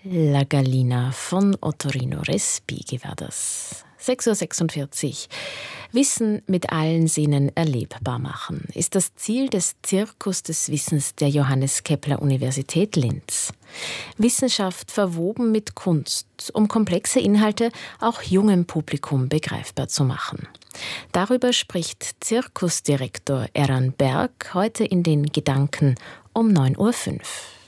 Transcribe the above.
La Gallina von Ottorino Respighi war das. 6:46 Uhr. Wissen mit allen Sinnen erlebbar machen ist das Ziel des Zirkus des Wissens der Johannes Kepler Universität Linz. Wissenschaft verwoben mit Kunst, um komplexe Inhalte auch jungem Publikum begreifbar zu machen. Darüber spricht Zirkusdirektor Eran Berg heute in den Gedanken um 9:05 Uhr.